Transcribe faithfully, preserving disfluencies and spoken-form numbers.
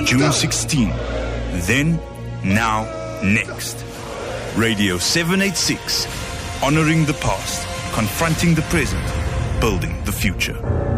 June sixteenth. Then, now, next. Radio seven eighty-six. Honoring the past, confronting the present, building the future.